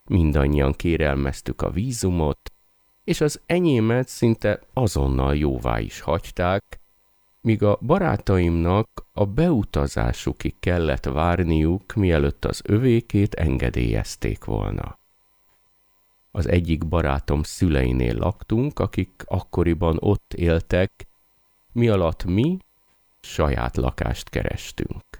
Mindannyian kérelmeztük a vízumot, és az enyémet szinte azonnal jóvá is hagyták, míg a barátaimnak a beutazásukig kellett várniuk, mielőtt az övékét engedélyezték volna. Az egyik barátom szüleinél laktunk, akik akkoriban ott éltek, mi alatt mi saját lakást kerestünk.